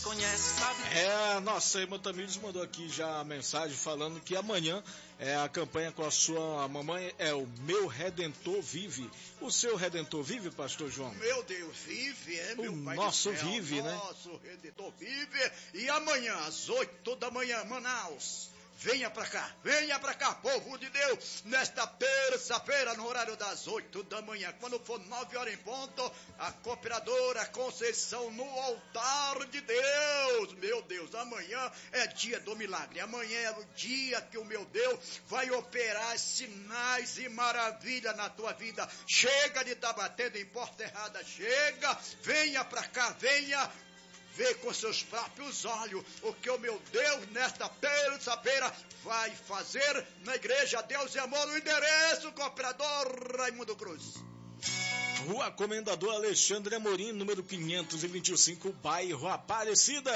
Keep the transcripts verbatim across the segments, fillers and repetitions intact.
conhece, sabe? É, a nossa irmã Tamires mandou aqui já a mensagem falando que amanhã é a campanha com a sua mamãe é o Meu Redentor Vive. O seu Redentor vive, pastor João? Meu Deus, vive, é meu o pai nosso do céu. vive, né? Nosso Redentor vive. E amanhã, às oito da manhã, Manaus. Venha pra cá, venha pra cá, povo de Deus, nesta terça-feira, no horário das oito da manhã, quando for nove horas em ponto, a cooperadora Conceição no altar de Deus. Meu Deus, amanhã é dia do milagre, amanhã é o dia que o meu Deus vai operar sinais e maravilha na tua vida. Chega de estar batendo em porta errada, chega, venha pra cá, venha ver com seus próprios olhos o que o meu Deus nesta terça-feira vai fazer na igreja Deus e Amor. O endereço, cooperador Raimundo Cruz. Rua Comendador Alexandre Amorim, número quinhentos e vinte e cinco, bairro Aparecida,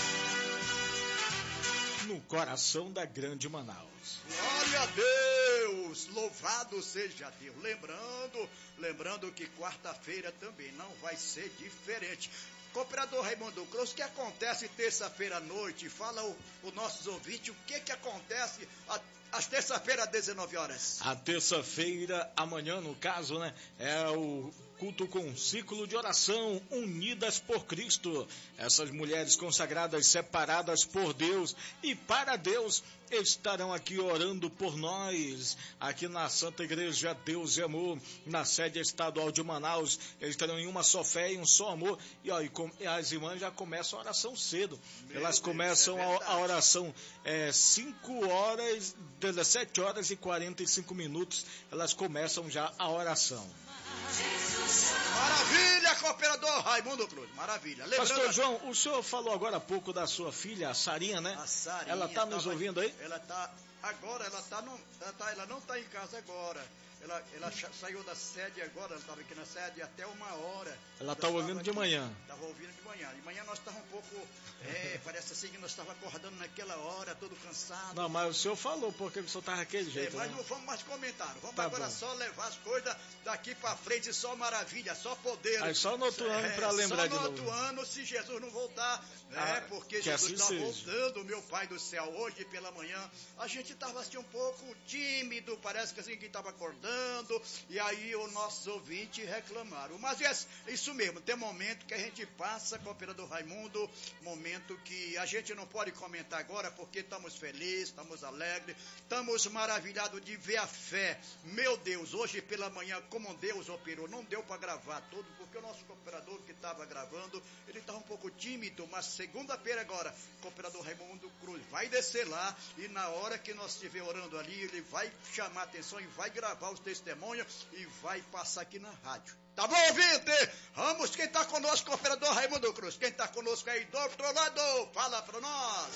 no coração da grande Manaus. Glória a Deus, louvado seja Deus. Lembrando, lembrando que quarta-feira também não vai ser diferente. Cooperador Raimundo Cruz, o que acontece terça-feira à noite? Fala o, o nossos ouvintes, o que que acontece a, às terça-feira às dezenove horas? A terça-feira, amanhã no caso, né, é o culto com um ciclo de oração, unidas por Cristo. Essas mulheres consagradas, separadas por Deus e para Deus, estarão aqui orando por nós, aqui na Santa Igreja Deus e Amor, na sede estadual de Manaus. Eles estarão em uma só fé e um só amor. E, ó, e, com, e as irmãs já começam a oração cedo. Meu Elas começam Deus, é a, a oração é, cinco horas, dezessete horas e quarenta e cinco minutos. Elas começam já a oração. Maravilha, cooperador Raimundo Cruz, maravilha. Lembrando... Pastor João, o senhor falou agora há pouco da sua filha, a Sarinha, né? A Sarinha. Ela está nos ouvindo aí? Ela está, agora, ela, tá no, ela, tá, ela não está em casa agora. Ela, ela saiu da sede agora, ela estava aqui na sede até uma hora. Ela está ouvindo de manhã. Estava ouvindo de manhã. De manhã nós estávamos um pouco, é, parece assim que nós estávamos acordando naquela hora, todo cansado. Não, mas o senhor falou porque o senhor estava daquele jeito. É, mas né? não vamos mais comentar. Vamos tá agora bom. só levar as coisas daqui para frente, só maravilha, só poder. Aí só no outro ano para lembrar de novo. Só no outro ano, se Jesus não voltar, né? Ah, porque Jesus está assim voltando, meu Pai do céu, hoje pela manhã. A gente estava assim um pouco tímido, parece que assim que estava acordando. E aí os nossos ouvintes reclamaram. Mas é isso mesmo, tem momento que a gente passa, cooperador Raimundo, momento que a gente não pode comentar agora porque estamos felizes, estamos alegres, estamos maravilhados de ver a fé. Meu Deus, hoje pela manhã, como Deus operou, não deu para gravar tudo, porque o nosso cooperador que estava gravando, ele estava um pouco tímido, mas segunda-feira agora, o cooperador Raimundo Cruz vai descer lá e na hora que nós estiver orando ali, ele vai chamar a atenção e vai gravar os testemunhos e vai passar aqui na rádio. Tá bom, ouvinte? Vamos, quem tá conosco, cooperador Raimundo Cruz. Quem tá conosco aí do outro lado, fala pra nós.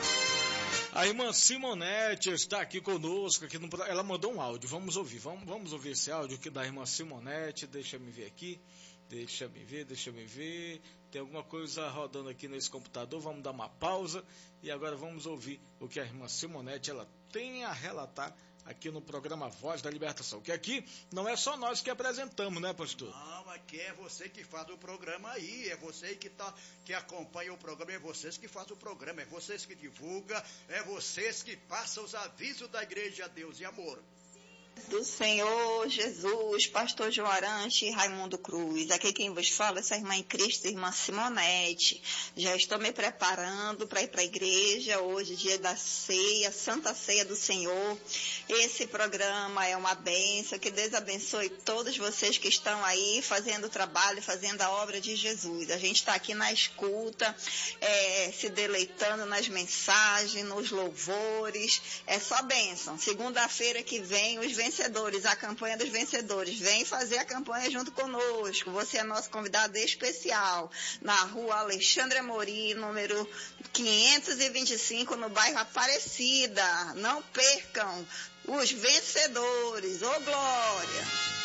A irmã Simonete está aqui conosco, aqui no, ela mandou um áudio, vamos ouvir, vamos, vamos ouvir esse áudio aqui da irmã Simonete, deixa eu me ver aqui, deixa eu me ver, deixa eu me ver, tem alguma coisa rodando aqui nesse computador, vamos dar uma pausa e agora vamos ouvir o que a irmã Simonete, ela tem a relatar aqui no programa Voz da Libertação, que aqui não é só nós que apresentamos, né, pastor? Não, aqui é você que faz o programa aí, é você que, tá, que acompanha o programa, é vocês que fazem o programa, é vocês que divulgam, é vocês que passam os avisos da Igreja Deus e Amor. Do Senhor Jesus, pastor João Arante e Raimundo Cruz. Aqui quem vos fala é essa irmã em Cristo, irmã Simonete. Já estou me preparando para ir para a igreja, hoje dia da ceia, Santa Ceia do Senhor. Esse programa é uma bênção, que Deus abençoe todos vocês que estão aí fazendo o trabalho, fazendo a obra de Jesus. A gente está aqui na escuta, é, se deleitando nas mensagens, nos louvores, é só bênção. Segunda-feira que vem, os vencedores, a campanha dos vencedores, vem fazer a campanha junto conosco. Você é nosso convidado especial na rua Alexandre Amorim, número quinhentos e vinte e cinco, no bairro Aparecida. Não percam os vencedores. Ô, glória!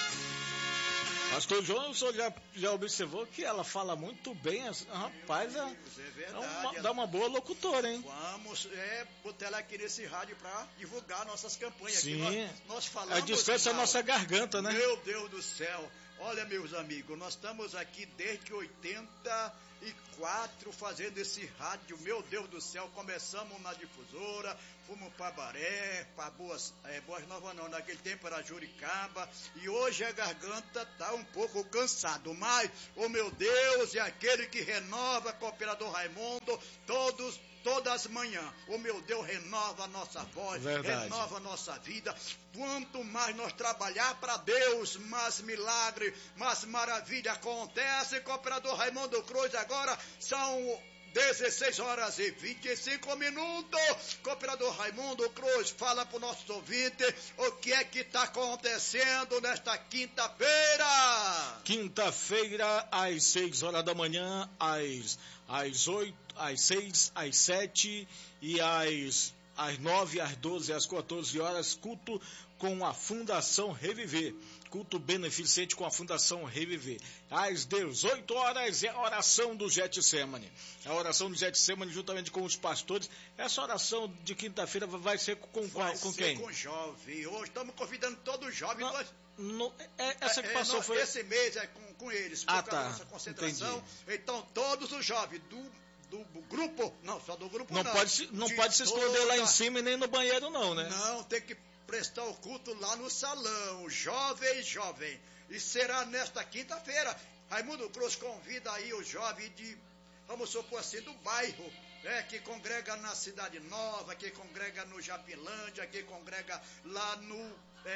Pastor João, o senhor já, já observou que ela fala muito bem, rapaz, é, é, verdade, é uma, dá uma boa locutora, hein? Vamos é, botar ela aqui nesse rádio para divulgar nossas campanhas. Sim, aqui nós, nós falamos. A descansa a nossa garganta, né? Meu Deus do céu, olha, meus amigos, nós estamos aqui desde oitenta e quatro fazendo esse rádio, meu Deus do céu, começamos na difusora, fomos para Baré, para Boas, é, Boas Novas não, naquele tempo era Juricaba, e hoje a garganta tá um pouco cansado, mas, oh meu Deus, é aquele que renova, cooperador Raimundo, todos todas as manhãs, o meu Deus renova a nossa voz, Verdade. renova a nossa vida. Quanto mais nós trabalhar para Deus, mais milagre, mais maravilha acontece. Cooperador Raimundo Cruz, agora são dezesseis horas e vinte e cinco minutos. Cooperador Raimundo Cruz, fala para o nosso ouvinte o que é que está acontecendo nesta quinta-feira. Quinta-feira, às seis horas da manhã, às, às oito, às seis, às sete e às, às nove, às doze, às quatorze horas, culto com a Fundação Reviver. Culto beneficente com a Fundação Reviver. Às dezoito horas é a oração do Getsemane. A oração do Getsemane juntamente com os pastores. Essa oração de quinta-feira vai ser com qual? Vai com ser quem? Com jovem. Hoje estamos convidando todo jovem. Não, nós... não, é, essa que é, passou é, foi... Esse mês é com, com eles. Ah, por causa tá. da nossa concentração. Entendi. Então, todos os jovens do... do grupo, não, só do grupo não. não. Pode se, não de pode se esconder toda... lá em cima e nem no banheiro não, né? Não, tem que prestar o culto lá no salão, jovem, jovem. E será nesta quinta-feira. Raimundo Cruz convida aí o jovem de, vamos supor assim, do bairro, né, que congrega na Cidade Nova, que congrega no Japilândia, que congrega lá no,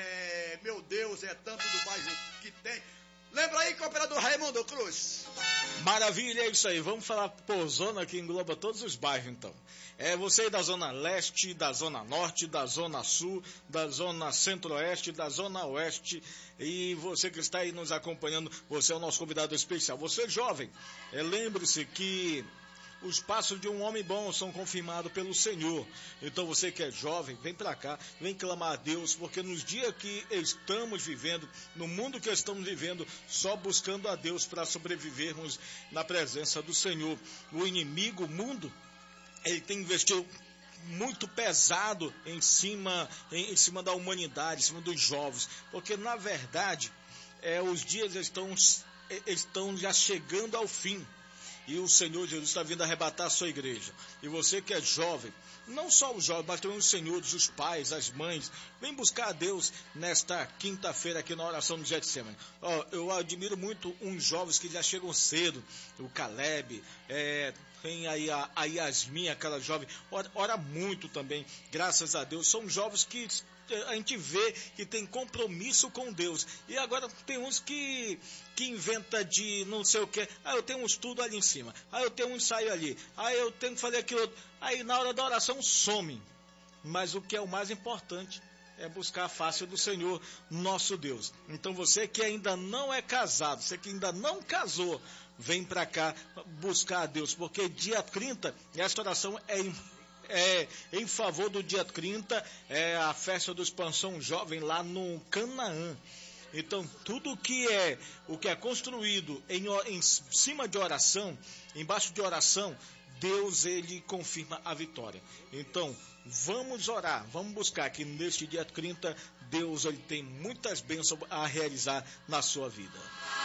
é, meu Deus, é tanto do bairro que tem. Lembra aí, cooperador Raimundo Cruz? Maravilha, é isso aí. Vamos falar por zona que engloba todos os bairros, então. É você aí da Zona Leste, da Zona Norte, da Zona Sul, da Zona Centro-Oeste, da Zona Oeste. E você que está aí nos acompanhando, você é o nosso convidado especial. Você jovem, é, lembre-se que os passos de um homem bom são confirmados pelo Senhor. Então você que é jovem, vem para cá, vem clamar a Deus, porque nos dias que estamos vivendo, no mundo que estamos vivendo, só buscando a Deus para sobrevivermos na presença do Senhor. O inimigo, o mundo, ele tem investido muito pesado em cima, em, em cima da humanidade, em cima dos jovens, porque na verdade é, os dias estão, estão já chegando ao fim. E o Senhor Jesus está vindo arrebatar a sua igreja. E você que é jovem, não só os jovens, mas também os senhores, os pais, as mães, vem buscar a Deus nesta quinta-feira aqui na oração do Getsemane. Oh, eu admiro muito uns jovens que já chegam cedo, o Caleb, é, tem aí a, a Yasmin, aquela jovem, ora, ora muito também, graças a Deus. São jovens que a gente vê que tem compromisso com Deus. E agora tem uns que, que inventa de não sei o que. Ah, eu tenho um estudo ali em cima. Ah, eu tenho um ensaio ali. Ah, eu tenho que fazer aquilo. Aí na hora da oração some. Mas o que é o mais importante é buscar a face do Senhor, nosso Deus. Então você que ainda não é casado, você que ainda não casou, vem para cá buscar a Deus. Porque dia trinta, esta oração é importante. É, em favor do dia trinta, é a festa do Expansão Jovem lá no Canaã. Então, tudo que é, o que é construído em, em cima de oração, embaixo de oração, Deus, ele confirma a vitória. Então, vamos orar, vamos buscar que neste dia trinta, Deus, ele tem muitas bênçãos a realizar na sua vida.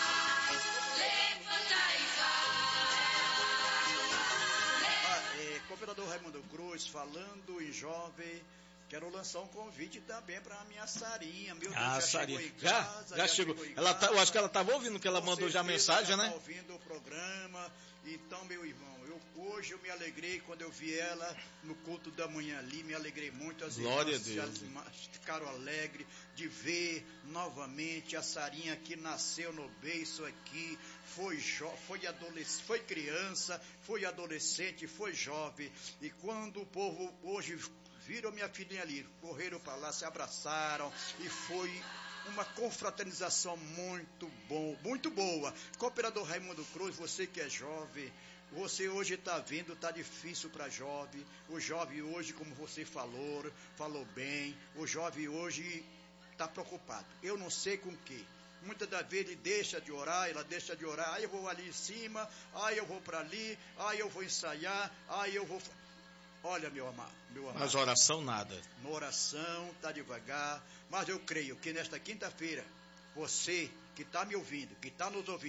Cooperador Raimundo Cruz, falando em jovem, quero lançar um convite também para a minha Sarinha. Meu Deus, ah, já Sarinha. chegou em Já, casa. já, já chegou. chegou em ela casa. Tá, eu acho que ela estava ouvindo, que ela Com mandou já a mensagem, ela né? Está ouvindo o programa. Então, meu irmão, eu, hoje eu me alegrei quando eu vi ela no culto da manhã ali, me alegrei muito. As Glória irmãs a Deus. já ficaram alegres de ver novamente a Sarinha que nasceu no beiço aqui, foi, jo, foi, adolescente, foi criança, foi adolescente, foi jovem. E quando o povo hoje viram minha filhinha ali, correram para lá, se abraçaram e foi uma confraternização muito bom, muito boa. Cooperador Raimundo Cruz, você que é jovem, você hoje está vendo, está difícil para jovem. O jovem hoje, como você falou, falou bem, o jovem hoje está preocupado. Eu não sei com o quê. Muitas das vezes ele deixa de orar, ela deixa de orar, aí eu vou ali em cima, aí eu vou para ali, aí eu vou ensaiar, aí eu vou... Olha, meu amado, meu amado. Mas oração nada. Na oração, está devagar, mas eu creio que nesta quinta-feira, você que está me ouvindo, que está nos ouvindo,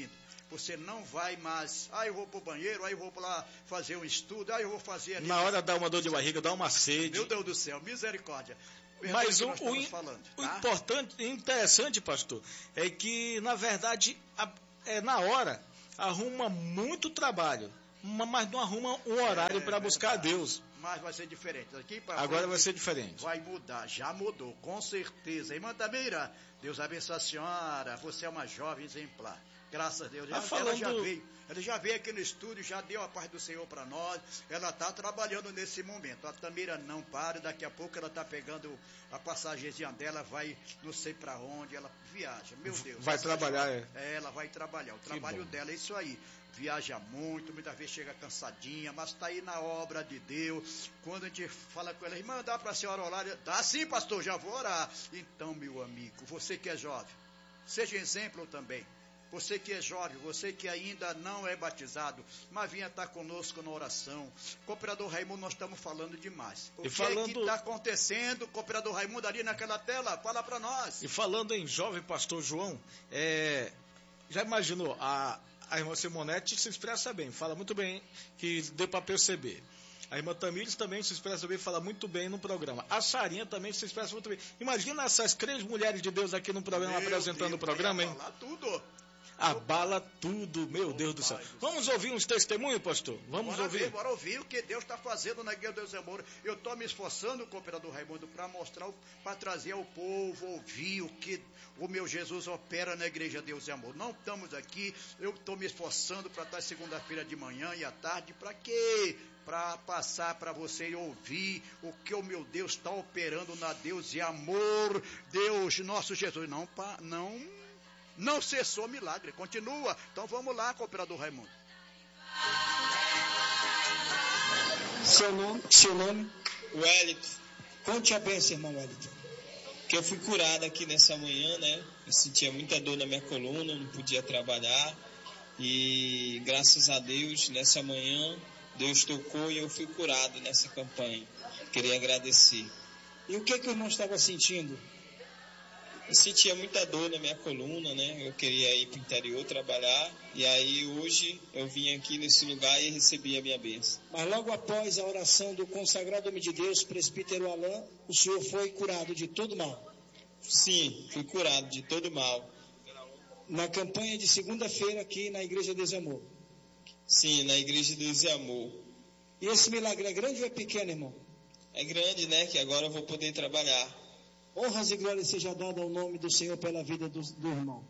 você não vai mais, ah, eu vou pro banheiro, aí eu vou lá fazer um estudo, aí eu vou fazer... Ali, na hora dá uma dor de barriga, dá uma sede. Meu Deus do céu, misericórdia. Mas o, o, falando, tá? o importante, interessante, pastor, é que, na verdade, a, é, na hora, arruma muito trabalho, mas não arruma um horário é, para buscar a Deus. Mas vai ser diferente. Daqui pra Agora frente, vai ser diferente. Vai mudar, já mudou, com certeza. Irmã Tamira, Deus abençoe a senhora, você é uma jovem exemplar. Graças a Deus. Tá Ela, falando... ela já veio, ela já veio aqui no estúdio, já deu a paz do Senhor para nós. Ela está trabalhando nesse momento. A Tamira não para, daqui a pouco ela está pegando a passagemzinha dela, vai não sei para onde, ela viaja. Meu Deus. Vai trabalhar, é? É, ela vai trabalhar. O trabalho dela é isso aí. Viaja muito, muitas vezes chega cansadinha, mas está aí na obra de Deus. Quando a gente fala com ela, irmã, dá para a senhora orar? Dá sim, pastor, já vou orar. Então, meu amigo, você que é jovem, seja exemplo também. Você que é jovem, você que ainda não é batizado, mas vinha estar conosco na oração. Cooperador Raimundo, nós estamos falando demais. O e que falando... é que está acontecendo, Cooperador Raimundo, ali naquela tela? Fala para nós. E falando em jovem pastor João, é... já imaginou, a, a irmã Simonete se expressa bem, fala muito bem, que deu para perceber. A irmã Tamires também se expressa bem, fala muito bem no programa. A Sarinha também se expressa muito bem. Imagina essas três mulheres de Deus aqui no programa, Meu apresentando Deus, o programa, hein? Falar tudo. Abala tudo, meu Deus do céu. Vamos ouvir uns testemunhos, pastor? Vamos bora ouvir. Ver, bora ouvir o que Deus está fazendo na Igreja Deus Amor. Eu estou me esforçando, Cooperador Raimundo, para mostrar, para trazer ao povo, ouvir o que o meu Jesus opera na Igreja Deus Amor. Não estamos aqui, eu estou me esforçando para estar segunda-feira de manhã e à tarde, para quê? Para passar para você ouvir o que o meu Deus está operando na Deus e Amor, Deus, nosso Jesus. Não, não Não cessou o milagre, continua. Então vamos lá, Cooperador Raimundo. Seu nome? Seu nome? Wellington. Conte a bênção, irmão Wellington. Que eu fui curado aqui nessa manhã, né? Eu sentia muita dor na minha coluna, não podia trabalhar. E graças a Deus, nessa manhã, Deus tocou e eu fui curado nessa campanha. Queria agradecer. E o que, que o irmão estava sentindo? Eu sentia muita dor na minha coluna, né? Eu queria ir para o interior trabalhar. E aí hoje eu vim aqui nesse lugar e recebi a minha bênção. Mas logo após a oração do consagrado homem de Deus, presbítero Alain, o senhor foi curado de todo mal? Sim, fui curado de todo mal. Na campanha de segunda-feira aqui na Igreja Deus e Amor? Sim, na Igreja Deus e Amor. E esse milagre é grande ou é pequeno, irmão? É grande, né? Que agora eu vou poder trabalhar. Honras e glórias seja dada ao nome do Senhor pela vida do, do irmão.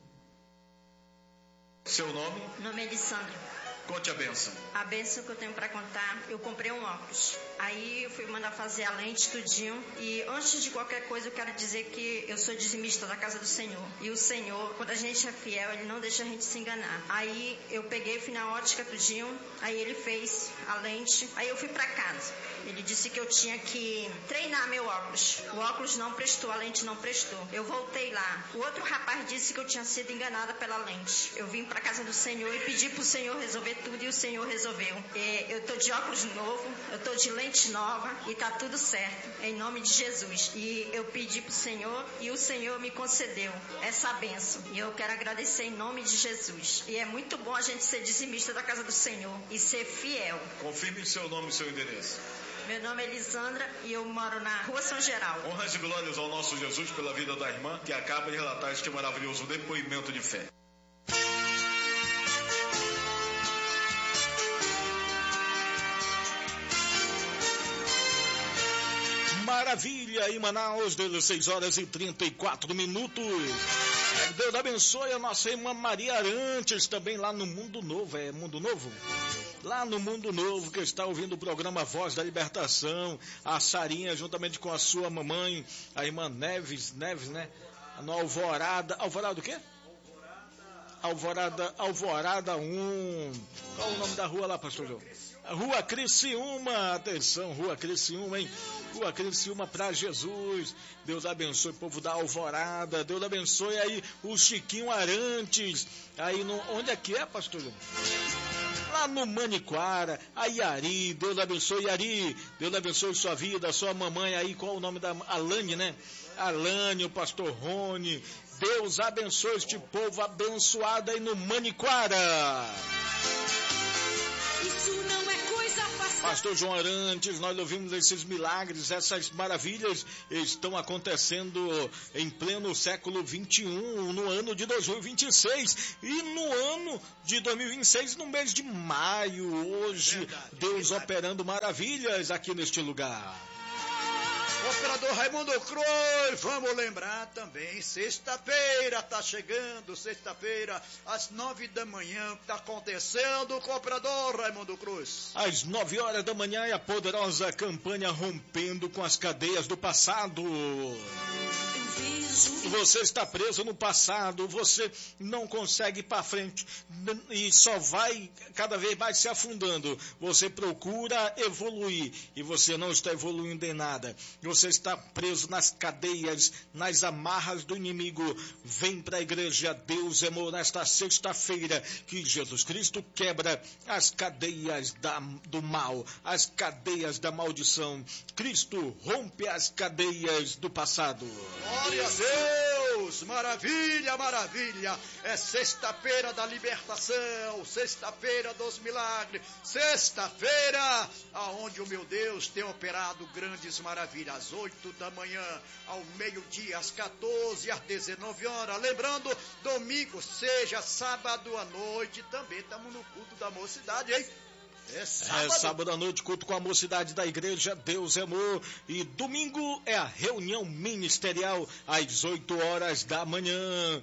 Seu nome? Meu nome é Alessandra. Conte a bênção. A bênção que eu tenho para contar, eu comprei um óculos. Aí eu fui mandar fazer a lente, tudinho. E antes de qualquer coisa, eu quero dizer que eu sou dizimista da casa do Senhor. E o Senhor, quando a gente é fiel, Ele não deixa a gente se enganar. Aí eu peguei, fui na ótica, tudinho. Aí Ele fez a lente. Aí eu fui para casa. Ele disse que eu tinha que treinar meu óculos. O óculos não prestou, a lente não prestou. Eu voltei lá. O outro rapaz disse que eu tinha sido enganada pela lente. Eu vim para casa do Senhor e pedi pro Senhor resolver tudo e o Senhor resolveu. E eu tô de óculos novo, eu tô de lente nova e tá tudo certo, em nome de Jesus. E eu pedi pro Senhor e o Senhor me concedeu essa bênção. E eu quero agradecer em nome de Jesus. E é muito bom a gente ser dizimista da casa do Senhor e ser fiel. Confirme seu nome e seu endereço. Meu nome é Elisandra e eu moro na Rua São Geraldo. Honras e glórias ao nosso Jesus pela vida da irmã que acaba de relatar este maravilhoso depoimento de fé. Maravilha, em Manaus, dezesseis horas e trinta e quatro minutos. Deus abençoe a nossa irmã Maria Arantes, também lá no Mundo Novo. É Mundo Novo? Lá no Mundo Novo, que está ouvindo o programa Voz da Libertação. A Sarinha, juntamente com a sua mamãe, a irmã Neves, Neves, né? No Alvorada. Alvorada o quê? Alvorada, Alvorada um. Qual o nome da rua lá, pastor João? Rua Criciúma, atenção, Rua Criciúma, hein? Rua Criciúma pra Jesus. Deus abençoe o povo da Alvorada. Deus abençoe aí o Chiquinho Arantes. Aí no, onde é que é, pastor João? Lá lá no Maniquara, a Yari, Deus abençoe, Yari, Deus abençoe sua vida, sua mamãe aí, qual o nome da Alane, né? Alane, o pastor Rony, Deus abençoe este povo abençoado aí no Maniquara. Isso não é coisa fácil. Pastor João Arantes, nós ouvimos esses milagres, essas maravilhas estão acontecendo em pleno século vinte e um, no ano de dois mil e vinte e seis, e no ano de dois mil e vinte e seis, no mês de maio, hoje, verdade, Deus verdade. Operando maravilhas aqui neste lugar. Operador Raimundo Cruz, vamos lembrar também, sexta-feira está chegando, sexta-feira, às nove da manhã, está acontecendo com o operador Raimundo Cruz. Às nove horas da manhã é a poderosa campanha Rompendo com as Cadeias do Passado. Você está preso no passado, você não consegue ir para frente e só vai cada vez mais se afundando. Você procura evoluir e você não está evoluindo em nada. Você está preso nas cadeias, nas amarras do inimigo. Vem para a igreja Deus é Amor nesta sexta-feira, que Jesus Cristo quebra as cadeias da, do mal, as cadeias da maldição. Cristo rompe as cadeias do passado. Glória a Deus, maravilha, maravilha, é sexta-feira da libertação, sexta-feira dos milagres, sexta-feira aonde o meu Deus tem operado grandes maravilhas, às oito da manhã, ao meio-dia, às quatorze, às dezenove horas, lembrando, domingo, seja sábado à noite, também estamos no culto da mocidade, hein? É sábado. É sábado à noite, culto com a mocidade da igreja Deus é Amor. E domingo é a reunião ministerial às oito horas da manhã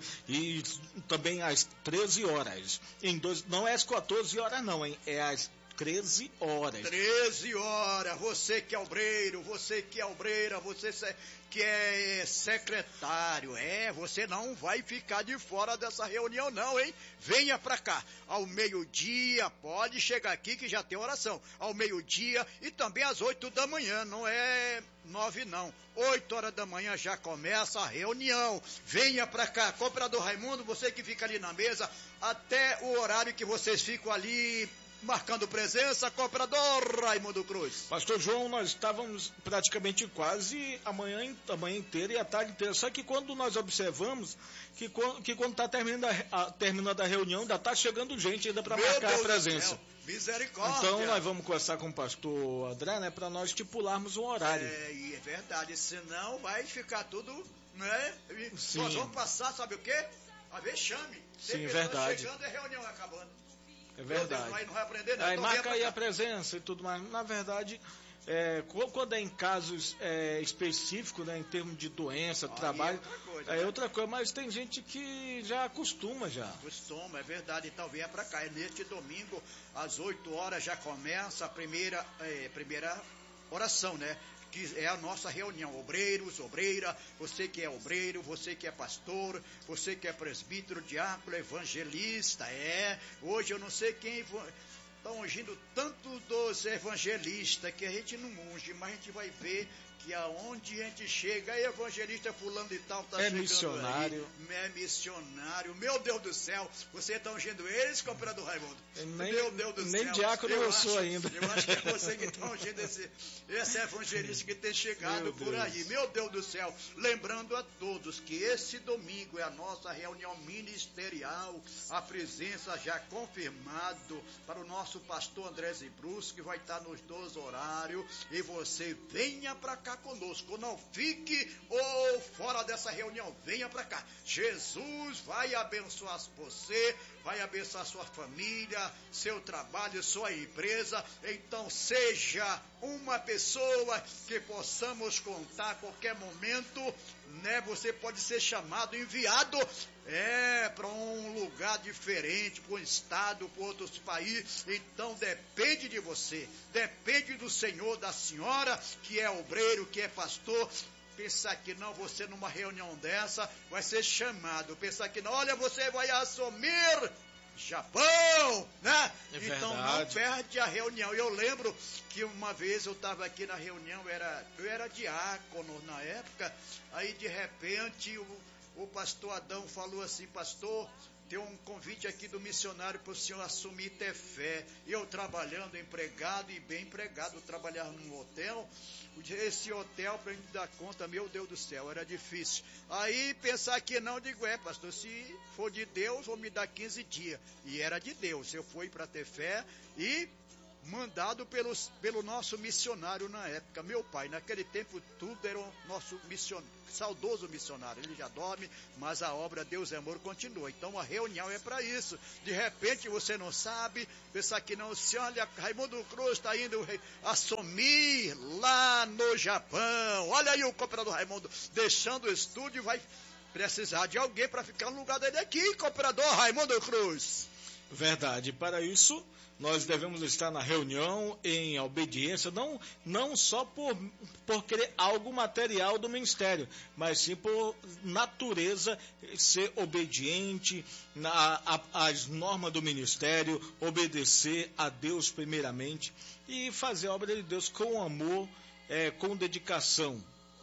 e também às treze horas. Em dois, não é às quatorze horas não, hein? É às treze horas. treze horas, você que é obreiro, você que é obreira, você que é secretário, é, você não vai ficar de fora dessa reunião não, hein? Venha pra cá, ao meio-dia, pode chegar aqui que já tem oração, ao meio-dia e também às oito da manhã, não é nove não, oito horas da manhã já começa a reunião, venha pra cá, Cooperador Raimundo, você que fica ali na mesa, até o horário que vocês ficam ali, marcando presença, Cooperador Raimundo Cruz. Pastor João, nós estávamos praticamente quase a manhã, a manhã inteira e a tarde inteira, só que quando nós observamos que, que quando está terminando a, a, terminando a reunião, ainda está chegando gente ainda para marcar Deus a presença. Misericórdia. Então nós vamos conversar com o pastor André, né, para nós estipularmos um horário. É, e é verdade, senão vai ficar tudo, né? E nós vamos passar, sabe o quê? A vexame. Sim, verdade. Chegando e a reunião acabando. É verdade. Deus, não vai aprender, não. Aí então marca aí a presença e tudo mais. Na verdade, é, quando é em casos é, específicos, né, em termos de doença, aí trabalho, é outra coisa, é né? outra coisa, mas tem gente que já acostuma já. Acostuma, é verdade. Então venha pra cá. É neste domingo, às oito horas, já começa a primeira, é, primeira oração, né? Que é a nossa reunião, obreiros, obreira, você que é obreiro, você que é pastor, você que é presbítero, diácono, evangelista, é, hoje eu não sei quem está ungindo tanto dos evangelistas, que a gente não unge, mas a gente vai ver que aonde a gente chega, é evangelista fulano de tal, tá é chegando missionário. aí, é missionário, meu Deus do céu, você está ungindo eles, Cooperador Raimundo? Nem, meu Deus do nem céu. diácono eu, eu sou acho, ainda. Eu acho que é você que está ungindo esse, esse evangelista que tem chegado meu por Deus. Aí, meu Deus do céu, lembrando a todos que esse domingo é a nossa reunião ministerial, a presença já confirmado para o nosso pastor André Zibrus, que vai estar nos dois horários, e você venha para cá conosco, não fique ou fora dessa reunião, venha para cá. Jesus vai abençoar você, vai abençoar sua família, seu trabalho, sua empresa. Então seja uma pessoa que possamos contar a qualquer momento, né? Você pode ser chamado, enviado é para um lugar diferente, para um estado, para outros países. Então depende de você, depende do senhor, da senhora que é obreiro, que é pastor. Pensar que não, você numa reunião dessa vai ser chamado. Pensar que não, olha, você vai assumir Japão, né? É então não perde a reunião. Eu lembro que uma vez eu estava aqui na reunião, era, eu era diácono na época, aí de repente o, o pastor Adão falou assim, pastor, tem um convite aqui do missionário para o senhor assumir ter fé. Eu trabalhando, empregado e bem empregado, trabalhar num hotel. Esse hotel, para me dar conta, meu Deus do céu, era difícil. Aí pensar que não, digo, é pastor, se for de Deus, vou me dar quinze dias. E era de Deus, eu fui para ter fé e mandado pelos, pelo nosso missionário na época, meu pai. Naquele tempo tudo era o nosso missionário, saudoso missionário. Ele já dorme, mas a obra Deus é Amor continua. Então a reunião é para isso. De repente você não sabe, pensar que não, se olha, Raimundo Cruz está indo assumir lá no Japão. Olha aí o cooperador Raimundo deixando o estúdio e vai precisar de alguém para ficar no lugar dele aqui, cooperador Raimundo Cruz. Verdade, para isso nós devemos estar na reunião em obediência, não, não só por, por querer algo material do ministério, mas sim por natureza, ser obediente às normas do ministério, obedecer a Deus primeiramente e fazer a obra de Deus com amor, é, com dedicação.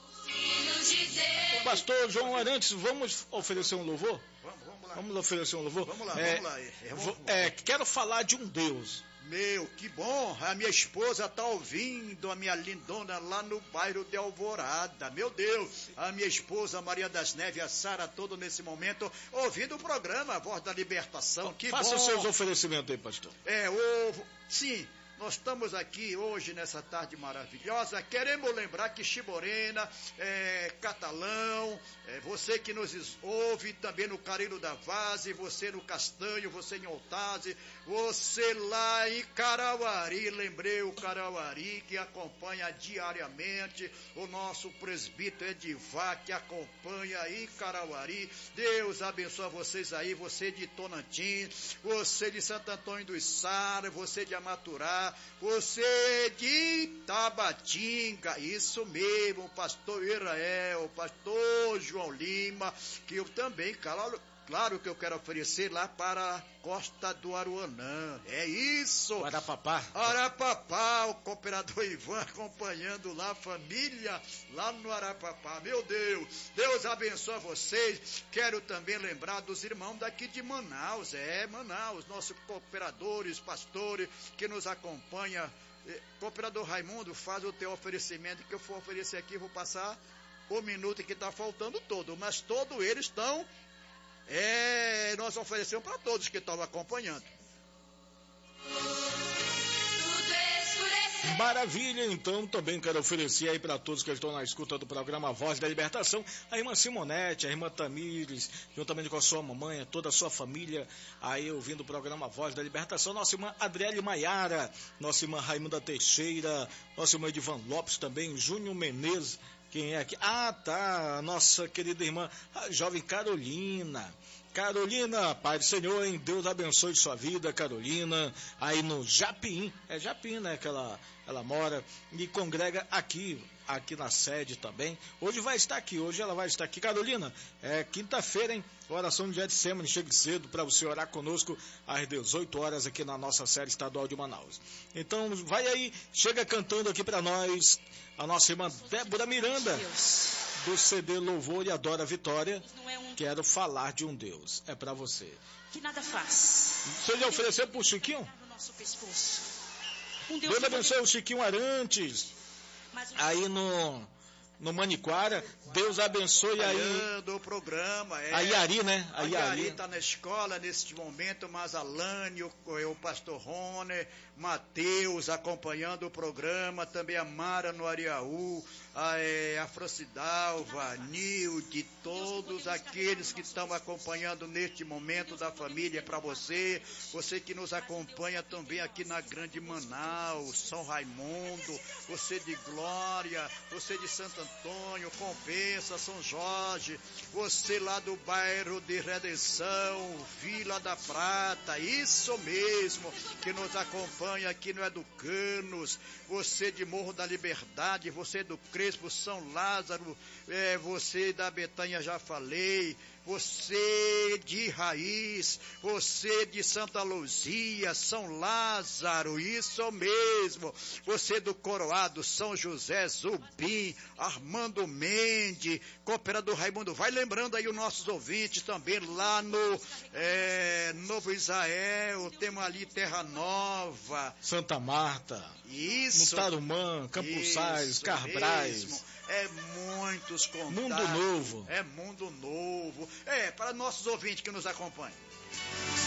Pastor João Arantes, vamos oferecer um louvor? Vamos, vamos lá. Vamos oferecer um louvor? Vamos lá, é, vamos lá. É, vamos, é, quero falar de um Deus. Meu, que bom, a minha esposa está ouvindo, a minha lindona lá no bairro de Alvorada. Meu Deus, a minha esposa Maria das Neves, a Sara, todo nesse momento, ouvindo o programa A Voz da Libertação. Que Faça bom. os seus oferecimentos aí, pastor. É, o, sim. Nós estamos aqui hoje, nessa tarde maravilhosa, queremos lembrar que Chiborena, é, Catalão, é, você que nos ouve também no Carilo da Vaze, você no Castanho, você em Altase, você lá em Carauari, lembrei o Carauari que acompanha diariamente, o nosso presbítero Edivar que acompanha aí em Carauari. Deus abençoe vocês aí, você de Tonantim, você de Santo Antônio dos Sara, você de Amaturá, você de Tabatinga, isso mesmo, pastor Israel, pastor João Lima, que eu também, claro, claro que eu quero oferecer lá para a Costa do Aruanã, é isso. Arapapá. Arapapá, o cooperador Ivan acompanhando lá a família, lá no Arapapá, meu Deus, Deus abençoe vocês. Quero também lembrar dos irmãos daqui de Manaus, é, Manaus, nossos cooperadores, pastores que nos acompanham. Cooperador Raimundo, faz o teu oferecimento que eu for oferecer aqui, vou passar o minuto que está faltando todo, mas todos eles estão, é, nós oferecemos para todos que estão acompanhando. Maravilha, então também quero oferecer aí para todos que estão na escuta do programa Voz da Libertação, a irmã Simonete, a irmã Tamires, juntamente com a sua mamãe, toda a sua família, aí ouvindo o programa Voz da Libertação, nossa irmã Adriele Maiara, nossa irmã Raimunda Teixeira, nossa irmã Edivan Lopes também, Júnior Menezes, quem é aqui? Ah, tá, nossa querida irmã, a jovem Carolina. Carolina, Pai do Senhor, hein? Deus abençoe sua vida, Carolina, aí no Japim, é Japim, né, que ela, ela mora e congrega aqui, aqui na sede também. Hoje vai estar aqui, hoje ela vai estar aqui. Carolina, é quinta-feira, hein? Oração de Getsemane, chegue cedo para você orar conosco às dezoito horas aqui na nossa série estadual de Manaus. Então, vai aí, chega cantando aqui para nós a nossa irmã Débora Miranda, do C D Louvor e Adora a Vitória. Quero falar de um Deus. É para você. Que nada faz. Você já ofereceu pro Chiquinho? Um Deus Deus abençoe o Chiquinho Arantes. Aí no, no Maniquara. Deus abençoe aí. Do programa, é. A Iari, né? A Iari está na escola neste momento, mas a Lani, o, o pastor Rony, Mateus acompanhando o programa, também a Mara no Ariaú, a, é, a Francidalva, a Nilde, todos aqueles que estão acompanhando neste momento da família, para você, você que nos acompanha também aqui na Grande Manaus, São Raimundo, você de Glória, você de Santo Antônio, Compensa, São Jorge, você lá do bairro de Redenção, Vila da Prata, isso mesmo, que nos acompanha aqui no Educanos, você de Morro da Liberdade, você do Crespo, São Lázaro, é, você da Betanha, já falei, você de Raiz, você de Santa Luzia, São Lázaro, isso mesmo, você do Coroado, São José, Zubim, Armando Mendes, Cooperador Raimundo, vai lembrando aí os nossos ouvintes também lá no é, Novo Israel, temos ali Terra Nova, Santa Marta, isso, no Tarumã, Campos Sais, Carbrais. Mesmo. É muitos contatos. Mundo Novo. É mundo novo. É, para nossos ouvintes que nos acompanham.